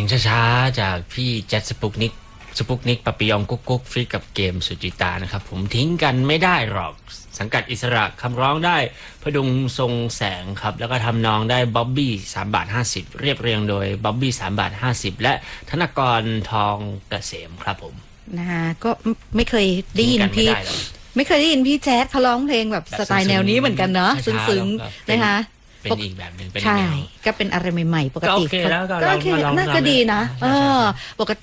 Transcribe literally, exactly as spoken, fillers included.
ช้าๆจากพี่แจ็คสปุกนิกสปุกนิกปะปิยองกุ๊กกุ๊กฟรีกับเกมสุจิตานะครับผมทิ้งกันไม่ได้หรอกสังกัดอิสระคำร้องได้พดุงทรงแสงครับแล้วก็ทำนองได้บ๊อบบี้สามบาทห้าสิบเรียบเรียงโดยบ๊อบบี้สามบาทห้าสิบและธนกรทองเกษมครับผมนะคะก็ไม่เคยได้ยินพี่ไม่เคยได้ยินพี่แจ๊ดเขาร้องเพลงแบบสไตล์แนวนี้เหมือนกันเนาะซึ้งๆนะคะเป็นอีกแบบหนึ่งเป็นอีกใช่แนวก็เป็นอะไรใหม่ๆปกติก็โอเคแล้วก็โอเคน่าจะดีนะเออปกติ